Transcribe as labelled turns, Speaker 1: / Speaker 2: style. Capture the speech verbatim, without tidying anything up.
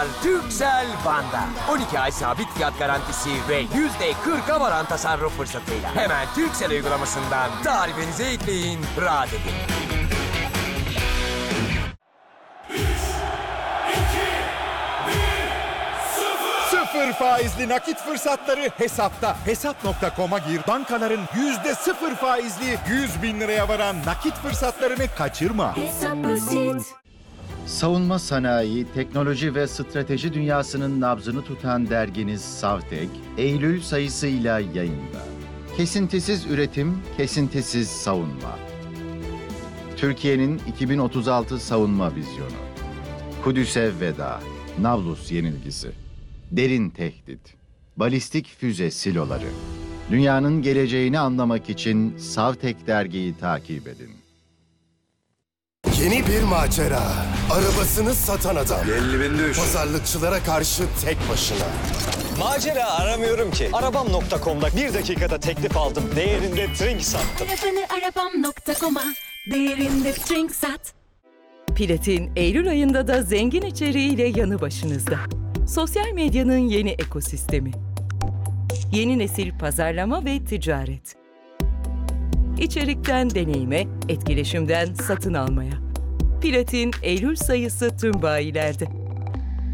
Speaker 1: Turkcell Van'da. on iki ay sabit fiyat garantisi ve yüzde kırka varan tasarruf fırsatıyla. Hemen Turkcell uygulamasından tarifinizi ekleyin, rahat edin.
Speaker 2: Sıfır faizli nakit fırsatları hesapta. Hesap nokta com'a gir. Bankaların yüzde sıfır faizli yüz bin liraya varan nakit fırsatlarını kaçırma.
Speaker 3: Hesap basit.
Speaker 4: Savunma sanayi, teknoloji ve strateji dünyasının nabzını tutan derginiz Savtek, Eylül sayısıyla yayında. Kesintisiz üretim, kesintisiz savunma. Türkiye'nin iki bin otuz altı savunma vizyonu. Kudüs'e veda, Nablus yenilgisi. Derin tehdit, balistik füze siloları. Dünyanın geleceğini anlamak için Savtek dergiyi takip edin.
Speaker 5: Yeni bir macera. Arabasını satan adam.
Speaker 6: elli bin düş.
Speaker 5: Pazarlıkçılara karşı tek başına.
Speaker 7: Macera aramıyorum ki. Arabam nokta com'da bir dakikada teklif aldım. Değerinde trink sattım.
Speaker 3: Arabanı arabam nokta com'a değerinde trink sat.
Speaker 8: Platin, Eylül ayında da zengin içeriğiyle yanı başınızda. Sosyal medyanın yeni ekosistemi. Yeni nesil pazarlama ve ticaret. İçerikten deneyime, etkileşimden satın almaya. Platin, Eylül sayısı tüm bayilerde.